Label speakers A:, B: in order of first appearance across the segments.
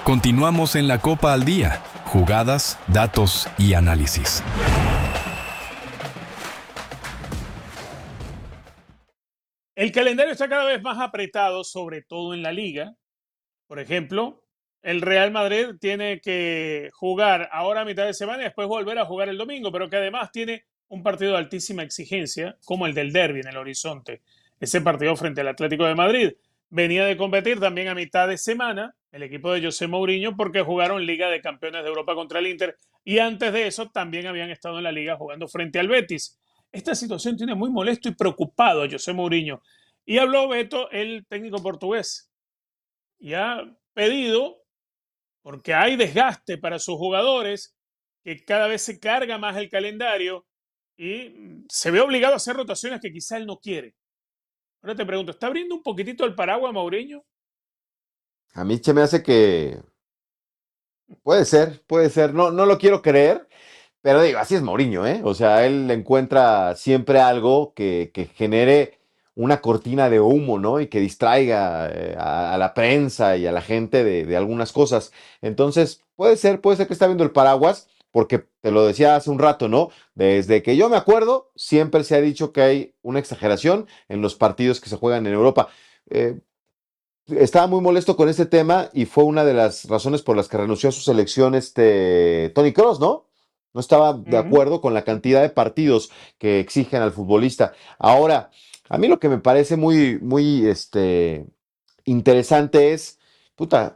A: Continuamos en la Copa al Día, jugadas, datos y análisis.
B: El calendario está cada vez más apretado, sobre todo en la liga. Por ejemplo, el Real Madrid tiene que jugar ahora a mitad de semana y después volver a jugar el domingo, pero que además tiene un partido de altísima exigencia, como el del Derby en el horizonte. Ese partido frente al Atlético de Madrid. Venía de competir también a mitad de semana el equipo de José Mourinho porque jugaron Liga de Campeones de Europa contra el Inter y antes de eso también habían estado en la Liga jugando frente al Betis. Esta situación tiene muy molesto y preocupado a José Mourinho. Y habló Beto, el técnico portugués, y ha pedido, porque hay desgaste para sus jugadores, que cada vez se carga más el calendario y se ve obligado a hacer rotaciones que quizá él no quiere. Ahora te pregunto, ¿está abriendo un poquitito el paraguas Mourinho?
C: A mí se me hace que puede ser, no lo quiero creer, pero digo, así es Mourinho, ¿eh? O sea, él encuentra siempre algo que genere una cortina de humo, ¿no? Y que distraiga a la prensa y a la gente de algunas cosas. Entonces, puede ser que está viendo el paraguas, porque te lo decía hace un rato, ¿no? Desde que yo me acuerdo, siempre se ha dicho que hay una exageración en los partidos que se juegan en Europa. Eh, Estaba muy molesto con este tema y fue una de las razones por las que renunció a su selección Tony Cross, ¿no? No estaba de acuerdo con la cantidad de partidos que exigen al futbolista. Ahora, a mí lo que me parece muy interesante es, puta,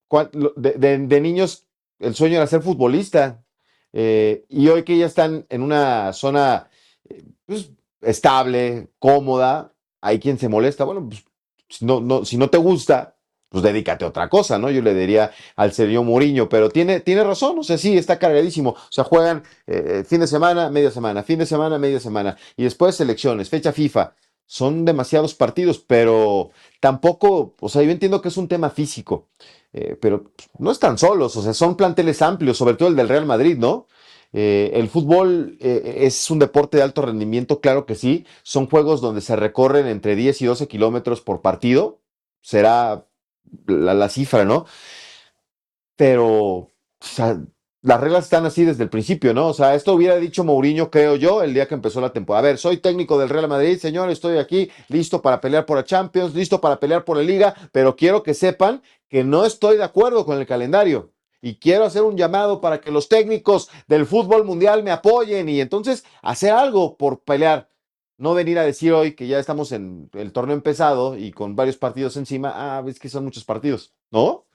C: de niños el sueño era ser futbolista. Y hoy que ya están en una zona pues, estable, cómoda, hay quien se molesta. Bueno, pues si no te gusta, pues dedícate a otra cosa, ¿no? Yo le diría al señor Mourinho, pero tiene razón, o sea, sí, está cargadísimo. O sea, juegan fin de semana, media semana, fin de semana, media semana, y después selecciones, fecha FIFA. Son demasiados partidos, pero tampoco, o sea, yo entiendo que es un tema físico, pero no están solos, o sea, son planteles amplios, sobre todo el del Real Madrid, ¿no? El fútbol es un deporte de alto rendimiento, claro que sí. Son juegos donde se recorren entre 10 y 12 kilómetros por partido. Será la cifra, ¿no? Pero o sea, las reglas están así desde el principio, ¿no? O sea, esto hubiera dicho Mourinho, creo yo, el día que empezó la temporada. A ver, soy técnico del Real Madrid, señor, estoy aquí, listo para pelear por la Champions, listo para pelear por la Liga, pero quiero que sepan que no estoy de acuerdo con el calendario. Y quiero hacer un llamado para que los técnicos del fútbol mundial me apoyen y entonces hacer algo por pelear. No venir a decir hoy que ya estamos en el torneo empezado y con varios partidos encima. Ah, ves que son muchos partidos, ¿no?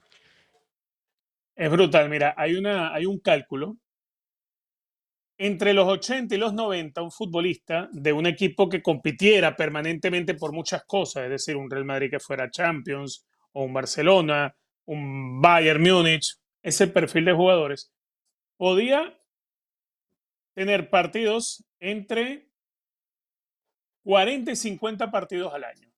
B: Es brutal, mira, hay un cálculo. Entre los 80 y los 90, un futbolista de un equipo que compitiera permanentemente por muchas cosas, es decir, un Real Madrid que fuera Champions, o un Barcelona, un Bayern Múnich, ese perfil de jugadores, podía tener partidos entre 40 y 50 partidos al año.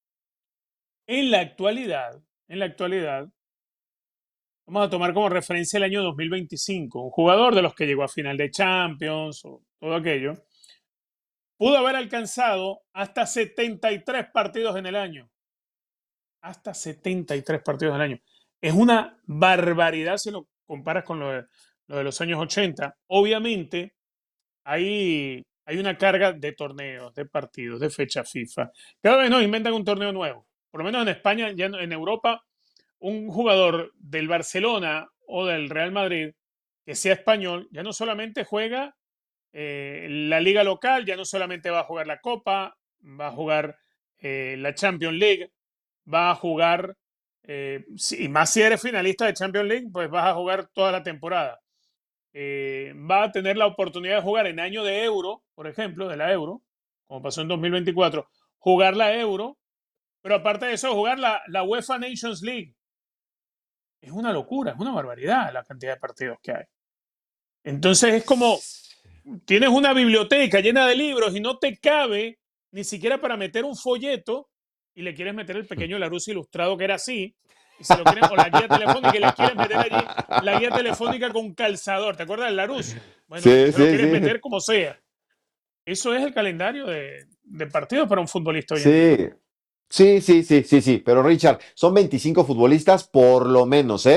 B: En la actualidad, vamos a tomar como referencia el año 2025, un jugador de los que llegó a final de Champions o todo aquello, pudo haber alcanzado hasta 73 partidos en el año. Hasta 73 partidos al año. Es una barbaridad si lo comparas con lo de los años 80. Obviamente, hay una carga de torneos, de partidos, de fecha FIFA. Cada vez nos inventan un torneo nuevo. Por lo menos en España, ya en Europa, un jugador del Barcelona o del Real Madrid que sea español, ya no solamente juega la liga local, ya no solamente va a jugar la Copa, va a jugar la Champions League, va a jugar, y más si eres finalista de Champions League, pues vas a jugar toda la temporada. Va a tener la oportunidad de jugar en año de Euro, por ejemplo, de la Euro, como pasó en 2024, jugar la Euro, pero aparte de eso, jugar la UEFA Nations League. Es una locura, es una barbaridad la cantidad de partidos que hay. Entonces es como, tienes una biblioteca llena de libros y no te cabe ni siquiera para meter un folleto y le quieres meter el pequeño Larousse ilustrado que era así, y se lo quieren, o la guía telefónica y le quieres meter allí la guía telefónica con calzador. ¿Te acuerdas del Larousse? Bueno,
C: Sí,
B: se lo
C: sí,
B: quieres
C: sí.
B: meter como sea. Eso es el calendario de partidos para un futbolista hoy en día.
C: Sí, sí, pero Richard, son 25 futbolistas por lo menos, ¿eh?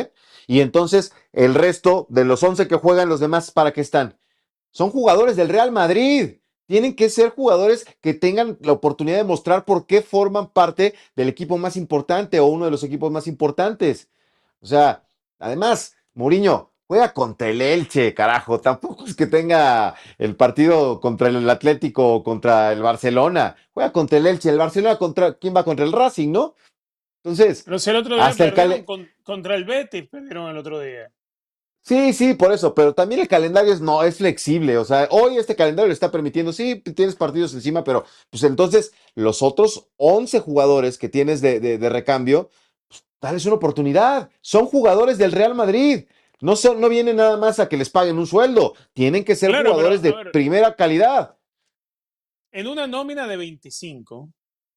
C: Y entonces el resto de los 11 que juegan, los demás, ¿para qué están? Son jugadores del Real Madrid. Tienen que ser jugadores que tengan la oportunidad de mostrar por qué forman parte del equipo más importante o uno de los equipos más importantes. O sea, además, Mourinho juega contra el Elche, carajo. Tampoco es que tenga el partido contra el Atlético o contra el Barcelona. Juega contra el Elche. El Barcelona contra quién va contra el Racing, ¿no? Entonces,
B: Pero si el otro día
C: hasta el
B: perdieron
C: cal
B: contra el Betis, perdieron el otro día.
C: Sí, sí, por eso, pero también el calendario no es flexible, o sea, hoy este calendario le está permitiendo, sí, tienes partidos encima, pero pues entonces los otros 11 jugadores que tienes de recambio, pues, dales una oportunidad, son jugadores del Real Madrid, no vienen nada más a que les paguen un sueldo, tienen que ser
B: Claro, pero
C: jugadores
B: a
C: de
B: ver,
C: primera calidad.
B: en una nómina de 25,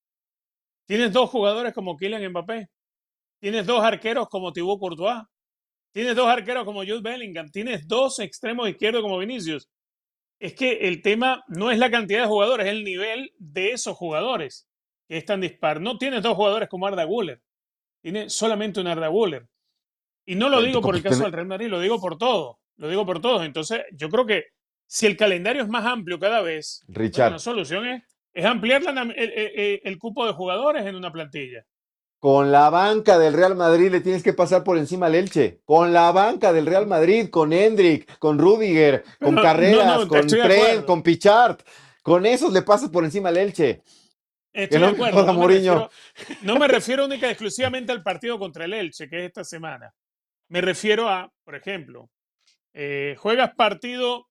B: tienes dos jugadores como Kylian Mbappé, tienes dos arqueros como Thibaut Courtois, tienes dos arqueros como Jude Bellingham, tienes dos extremos izquierdos como Vinicius. Es que el tema no es la cantidad de jugadores, es el nivel de esos jugadores que es tan dispar. No tienes dos jugadores como Arda Güler, tienes solamente un Arda Güler. Y no lo digo por el
C: Pues,
B: caso del Real Madrid, lo digo por todo. Lo digo por todos. Entonces, yo creo que si el calendario es más amplio cada vez, bueno, una
C: Richard,
B: solución es ampliar el cupo de jugadores en una plantilla.
C: con la banca del Real Madrid le tienes que pasar por encima al Elche. Con la banca del Real Madrid, con Hendrick, con Rudiger, con
B: Pero no,
C: Carreras,
B: no,
C: con
B: estoy de
C: Trent,
B: acuerdo.
C: con Pichard. Con esos le pasas por encima al Elche. Que
B: Estoy de
C: no me
B: acuerdo.
C: joda Mourinho.
B: No me refiero única y exclusivamente al partido contra el Elche, que es esta semana. Me refiero a, por ejemplo, juegas partido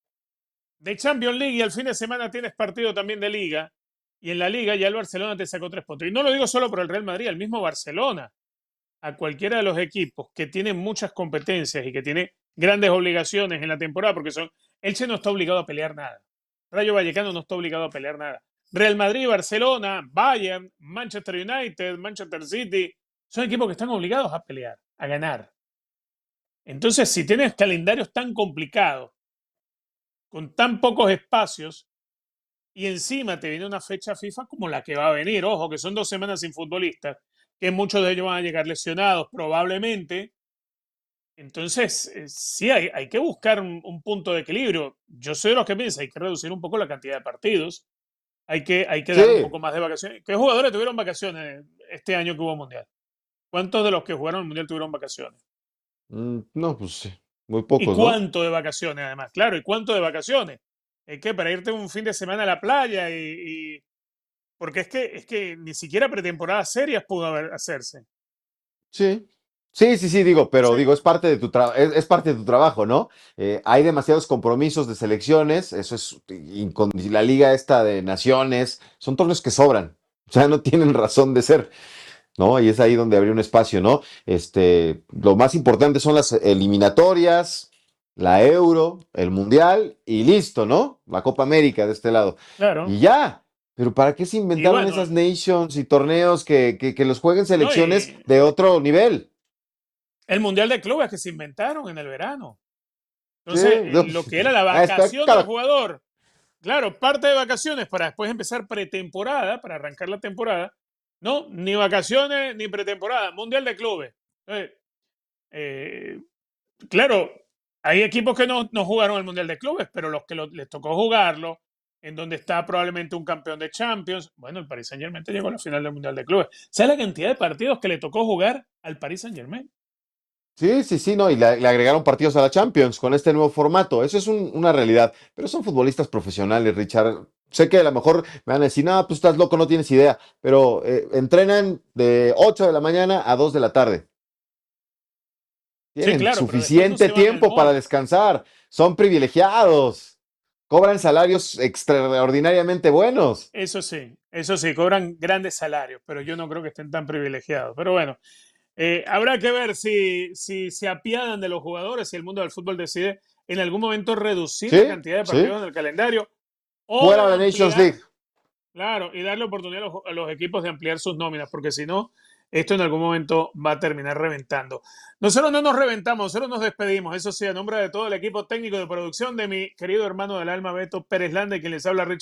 B: de Champions League y al fin de semana tienes partido también de Liga. Y en la Liga ya el Barcelona te sacó 3 puntos. Y no lo digo solo por el Real Madrid, el mismo Barcelona. A cualquiera de los equipos que tienen muchas competencias y que tiene grandes obligaciones en la temporada, porque son. Elche no está obligado a pelear nada. Rayo Vallecano no está obligado a pelear nada. Real Madrid, Barcelona, Bayern, Manchester United, Manchester City, son equipos que están obligados a pelear, a ganar. Entonces, si tienes calendarios tan complicados, con tan pocos espacios, y encima te viene una fecha FIFA como la que va a venir, ojo, que son 2 semanas sin futbolistas, que muchos de ellos van a llegar lesionados probablemente. Entonces, sí, hay que buscar un punto de equilibrio. Yo soy de los que piensan, hay que reducir un poco la cantidad de partidos, hay que dar un
C: Sí.
B: poco más de vacaciones. ¿Qué jugadores tuvieron vacaciones este año que hubo Mundial? ¿Cuántos de los que jugaron el Mundial tuvieron vacaciones?
C: No, pues sí, muy
B: ¿Y
C: pocos, ¿no?
B: cuánto de vacaciones, además? Claro, ¿y cuánto de vacaciones? Es que para irte un fin de semana a la playa porque es que ni siquiera pretemporadas serias pudo hacerse.
C: Sí. Sí, sí, sí, digo, pero
B: Entonces,
C: digo, es parte de es parte de tu trabajo, ¿no? Hay demasiados compromisos de selecciones, eso es, y con la liga esta de naciones, son torneos que sobran, o sea, no tienen razón de ser. ¿No? Y es ahí donde habría un espacio, ¿no? Lo más importante son las eliminatorias, la Euro, el Mundial y listo, ¿no? La Copa América de este lado.
B: claro.
C: Y ya. Pero ¿para qué se
B: Y
C: inventaron
B: bueno,
C: esas nations y torneos que los jueguen
B: no,
C: selecciones
B: y
C: de otro nivel?
B: el Mundial de Clubes que se inventaron en el verano.
C: Sí,
B: Entonces,
C: no,
B: lo que era la
C: espera,
B: vacación del jugador, claro, parte de vacaciones para después empezar pretemporada, para arrancar la temporada, no, ni vacaciones ni pretemporada, Mundial de Clubes. Entonces, eh, claro, hay equipos que no jugaron el Mundial de Clubes, pero los que les tocó jugarlo, en donde está probablemente un campeón de Champions, bueno, el Paris Saint-Germain llegó a la final del Mundial de Clubes. ¿Sabes la cantidad de partidos que le tocó jugar al Paris Saint-Germain?
C: sí, sí, sí, no, y le agregaron partidos a la Champions con este nuevo formato. Eso es una realidad. Pero son futbolistas profesionales, Richard. Sé que a lo mejor me van a decir, no, pues estás loco, no tienes idea. Pero entrenan de 8 de la mañana a 2 de la tarde.
B: Sí,
C: Tienen
B: claro, pero después no
C: suficiente
B: se van al
C: tiempo para
B: mall.
C: descansar. Son privilegiados. Cobran salarios extraordinariamente buenos.
B: Eso sí, cobran grandes salarios, pero yo no creo que estén tan privilegiados. Pero bueno, habrá que ver si se apiadan de los jugadores, si el mundo del fútbol decide en algún momento reducir la
C: Sí,
B: cantidad de
C: sí.
B: partidos en el calendario o
C: Fuera
B: de
C: de la Nations
B: ampliar,
C: League.
B: claro, y darle oportunidad a los equipos de ampliar sus nóminas, porque si no, esto en algún momento va a terminar reventando. Nosotros no nos reventamos, nosotros nos despedimos. Eso sí, a nombre de todo el equipo técnico de producción de mi querido hermano del alma, Beto Pérez Landa, quien les habla, Richard.